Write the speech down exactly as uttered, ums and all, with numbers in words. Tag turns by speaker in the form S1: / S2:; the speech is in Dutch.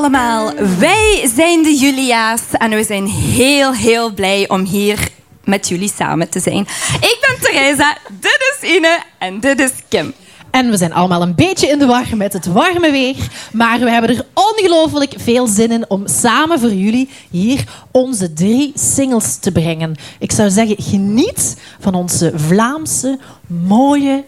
S1: allemaal, wij zijn de Julia's en we zijn heel, heel blij om hier met jullie samen te zijn. Ik ben Theresa, dit is Ine en dit is Kim.
S2: En we zijn allemaal een beetje in de war met het warme weer. Maar we hebben er ongelooflijk veel zin in om samen voor jullie hier onze drie singles te brengen. Ik zou zeggen, geniet van onze Vlaamse, mooie,